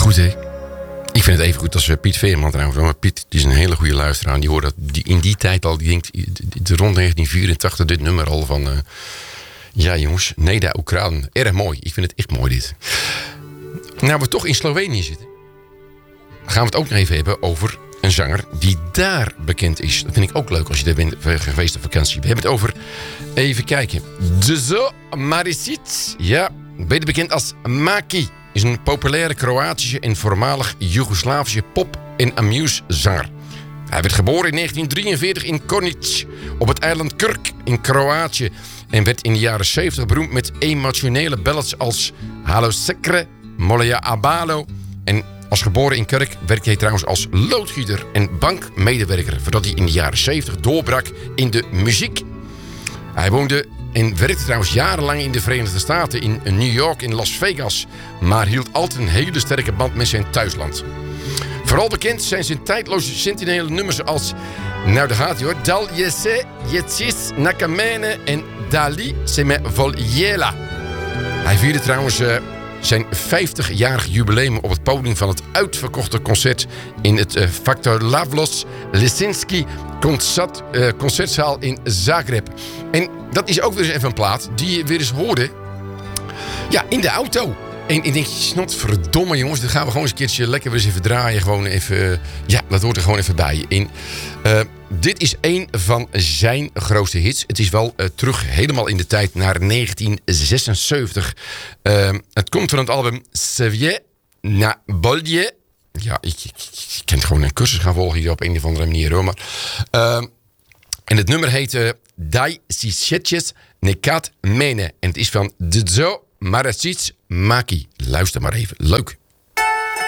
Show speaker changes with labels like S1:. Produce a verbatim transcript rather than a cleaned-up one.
S1: Goed, hè? Ik vind het even goed als Piet Veerman trouwens. Maar Piet die is een hele goede luisteraar. Die hoort dat die in die tijd al, die denkt de rond negentien vierentachtig dit nummer al van... Uh, ja jongens, Neda Oekran. Erg mooi. Ik vind het echt mooi dit. Nou, we toch in Slovenië zitten, gaan we het ook nog even hebben over een zanger die daar bekend is. Dat vind ik ook leuk als je daar bent geweest op vakantie. We hebben het over, even kijken, Dezo Marisic. Ja, beter bekend als Maki. Is een populaire Kroatische en voormalig Joegoslavische pop- en amuse-zanger. Hij werd geboren in negentien drieënveertig in Kornic op het eiland Krk in Kroatië en werd in de jaren zeventig beroemd met emotionele ballads als Halo Sekre, Moleja Abalo. En als geboren in Krk werkte hij trouwens als loodgieter en bankmedewerker, voordat hij in de jaren zeventig doorbrak in de muziek. Hij woonde en werkte trouwens jarenlang in de Verenigde Staten, in New York, in Las Vegas, maar hield altijd een hele sterke band met zijn thuisland. Vooral bekend zijn zijn tijdloze sentimentele nummers als, nou daar gaat hij hoor, Dal Jesse, Jetsis, Nakamene en Dali se me voljela. Hij vierde trouwens uh, zijn vijftigjarig jubileum op het podium van het uitverkochte concert in het uh, Factor Lavlos Lesinski concert, uh, concertzaal in Zagreb. En dat is ook weer eens even een plaat die je weer eens hoorde, ja, in de auto. En ik denk, snot verdomme jongens, dat gaan we gewoon eens een keertje lekker weer eens even draaien. Gewoon even, uh, ja, dat hoort er gewoon even bij. En, uh, dit is een van zijn grootste hits. Het is wel uh, terug helemaal in de tijd naar negentien zesenzeventig. Uh, het komt van het album Sevje na Bolje. Ja, ik, ik, ik kan gewoon een cursus gaan volgen hier op een of andere manier hoor. Maar, uh, en het nummer heet uh, Dai Sisjetjes Nekat Mene. En het is van Dezo Marasic Maki. Luister maar even. Leuk.